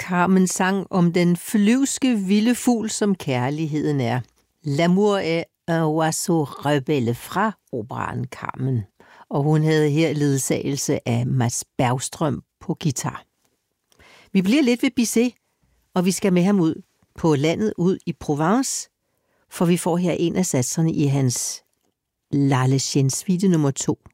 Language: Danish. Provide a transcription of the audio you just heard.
Carmen sang om den flyvske vilde fugl, som kærligheden er. L'amour est un oiseau rebelle fra operaen Carmen. Og hun havde her ledsagelse af Mads Bergstrøm på guitar. Vi bliver lidt ved Bizet, og vi skal med ham ud på landet, ud i Provence, for vi får her en af satserne i hans La Légende Suite nummer 2.